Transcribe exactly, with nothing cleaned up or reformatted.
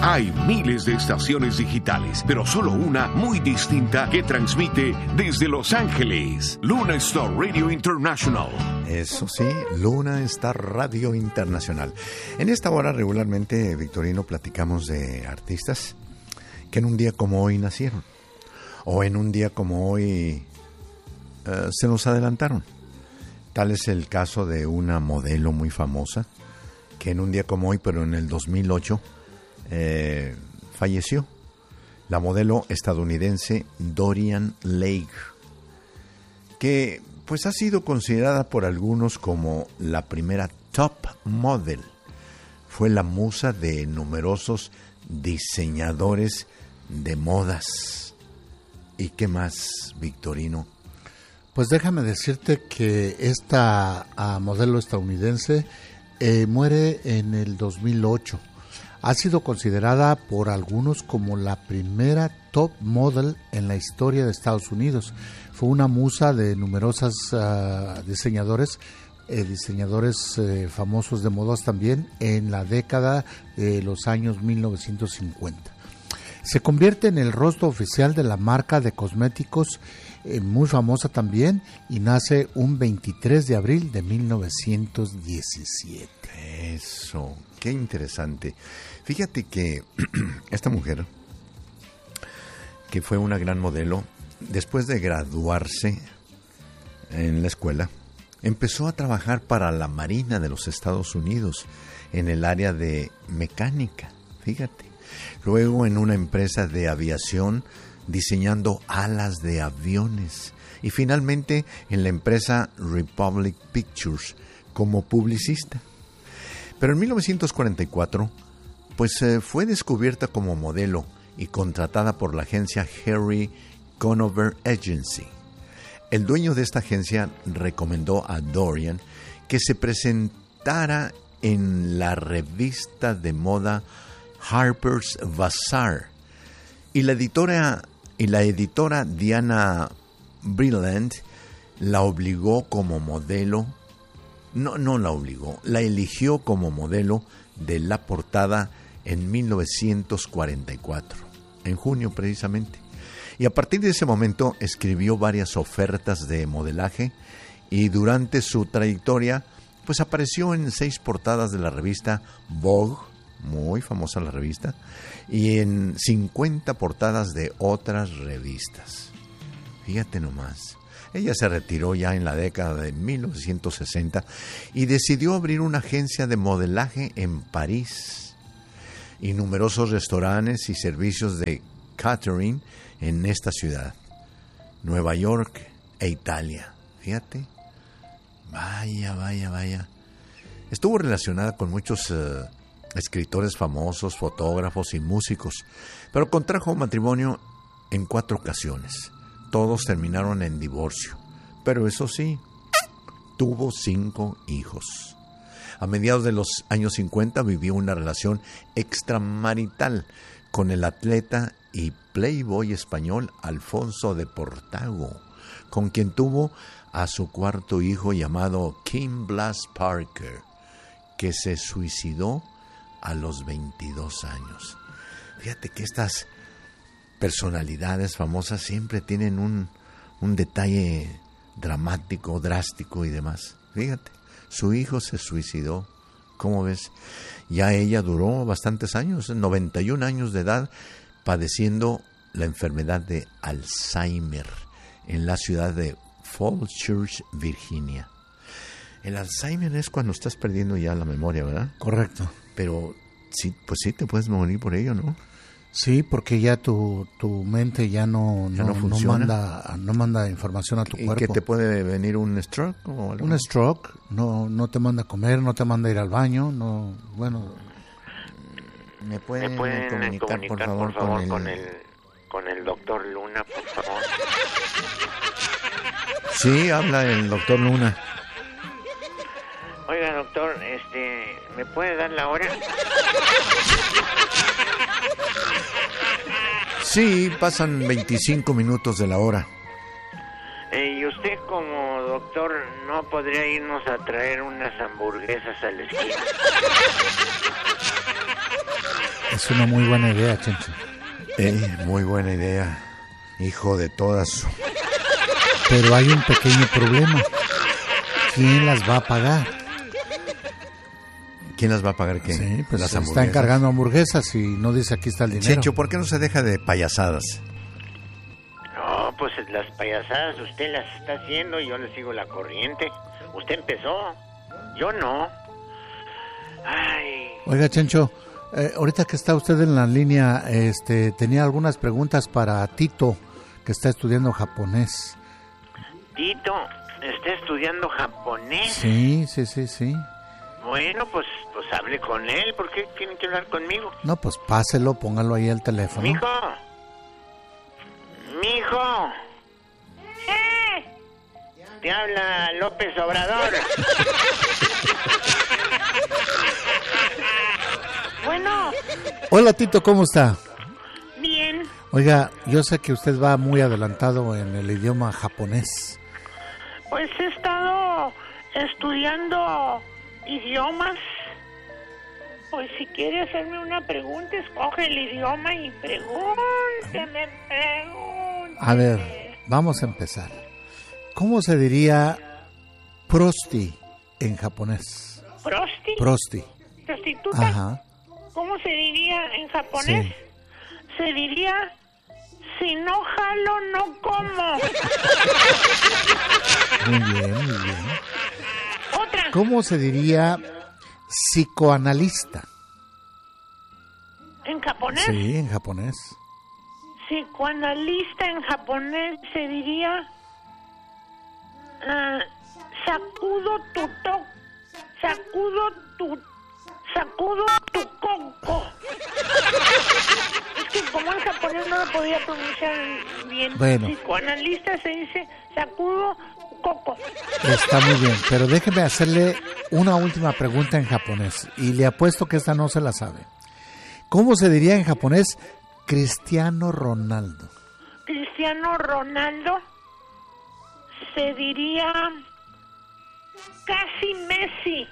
Hay miles de estaciones digitales, pero solo una muy distinta que transmite desde Los Ángeles. Luna Star Radio International. Eso sí, Luna Star Radio Internacional. En esta hora regularmente, Victorino, platicamos de artistas que en un día como hoy nacieron, o en un día como hoy uh, se nos adelantaron. Tal es el caso de una modelo muy famosa que en un día como hoy, pero en el dos mil ocho, eh, falleció. La modelo estadounidense Dorian Leigh, que pues ha sido considerada por algunos como la primera top model. Fue la musa de numerosos diseñadores de modas. ¿Y qué más, Victorino? Pues déjame decirte que esta uh, modelo estadounidense eh, muere en el dos mil ocho. Ha sido considerada por algunos como la primera top model en la historia de Estados Unidos. Fue una musa de numerosos uh, diseñadores, eh, diseñadores eh, famosos de modas también en la década de los años mil novecientos cincuenta. Se convierte en el rostro oficial de la marca de cosméticos eh, muy famosa también, y nace un veintitrés de abril de mil novecientos diecisiete. Eso, qué interesante. Fíjate que esta mujer, que fue una gran modelo, después de graduarse en la escuela, empezó a trabajar para la Marina de los Estados Unidos en el área de mecánica, fíjate. Luego en una empresa de aviación diseñando alas de aviones, y finalmente en la empresa Republic Pictures como publicista. Pero en mil novecientos cuarenta y cuatro pues eh, fue descubierta como modelo y contratada por la agencia Harry Conover Agency. El dueño de esta agencia recomendó a Dorian que se presentara en la revista de moda Harper's Bazaar, y la editora y la editora Diana Brilland la obligó como modelo, no, no la obligó, la eligió como modelo de la portada en mil novecientos cuarenta y cuatro, en junio precisamente. Y a partir de ese momento escribió varias ofertas de modelaje, y durante su trayectoria pues apareció en seis portadas de la revista Vogue, muy famosa la revista, y en cincuenta portadas de otras revistas. Fíjate nomás. Ella se retiró ya en la década de mil novecientos sesenta y decidió abrir una agencia de modelaje en París, y numerosos restaurantes y servicios de catering en esta ciudad, Nueva York e Italia. Fíjate. Vaya, vaya, vaya. Estuvo relacionada con muchos uh, escritores famosos, fotógrafos y músicos, pero contrajo matrimonio en cuatro ocasiones. Todos terminaron en divorcio, pero eso sí, tuvo cinco hijos. A mediados de los años cincuenta vivió una relación extramarital con el atleta y playboy español Alfonso de Portago, con quien tuvo a su cuarto hijo llamado Kim Blas Parker, que se suicidó a los veintidós años. Fíjate que estas personalidades famosas siempre tienen un, un detalle dramático, drástico y demás. Fíjate, su hijo se suicidó. ¿Cómo ves? Ya ella duró bastantes años, noventa y un años de edad, padeciendo la enfermedad de Alzheimer en la ciudad de Falls Church, Virginia. El Alzheimer es cuando estás perdiendo ya la memoria, ¿verdad? Correcto. Pero sí, pues sí te puedes morir por ello, ¿no? Sí, porque ya tu, tu mente ya no, ya no, no, no, manda, no manda información a tu ¿Y cuerpo. que te puede venir un stroke o algo? Un stroke, no, no te manda a comer, no te manda a ir al baño, no, bueno. ¿Me pueden, ¿Me pueden comunicar, comunicar, por favor, por favor con, el... con el con el doctor Luna, por favor? Sí, habla el doctor Luna. Oiga, doctor, este, ¿me puede dar la hora? Sí, pasan veinticinco minutos de la hora. Eh, ¿Y usted como doctor no podría irnos a traer unas hamburguesas a la esquina? Es una muy buena idea, Chencho. Eh, muy buena idea, hijo de todas. Pero hay un pequeño problema. ¿Quién las va a pagar? ¿Quién las va a pagar qué? Sí, pues las se está encargando hamburguesas y no dice aquí está el dinero. Chencho, ¿por qué no se deja de payasadas? No, pues las payasadas usted las está haciendo y yo le sigo la corriente. Usted empezó, yo no. Ay. Oiga, Chencho, eh, ahorita que está usted en la línea, este, tenía algunas preguntas para Tito, que está estudiando japonés. Tito, ¿está estudiando japonés? Sí, sí, sí, sí. Bueno, pues, pues hable con él. ¿Por qué tiene que hablar conmigo? No, pues páselo, póngalo ahí al teléfono. Mijo, mijo. ¡Eh! Te habla López Obrador. Bueno. Hola, Tito, ¿cómo está? Bien. Oiga, yo sé que usted va muy adelantado en el idioma japonés. Pues he estado estudiando idiomas. Pues si quiere hacerme una pregunta, escoge el idioma y pregúnteme, pregúnteme. A ver, vamos a empezar. ¿Cómo se diría prosti en japonés? ¿Prosti? Prosti. ¿Prostituta? Ajá. ¿Cómo se diría en japonés? Sí. Se diría, si no jalo, no como. Muy bien, muy bien. Otra. ¿Cómo se diría psicoanalista? ¿En japonés? Sí, en japonés. Psicoanalista en japonés se diría, uh, sacudo tu to, sacudo tu, sacudo tu coco. Es que como en japonés no lo podía pronunciar bien. Bueno. Psicoanalista se dice sacudo coco. Está muy bien, pero déjeme hacerle una última pregunta en japonés y le apuesto que esta no se la sabe. ¿Cómo se diría en japonés Cristiano Ronaldo? Cristiano Ronaldo se diría casi Messi.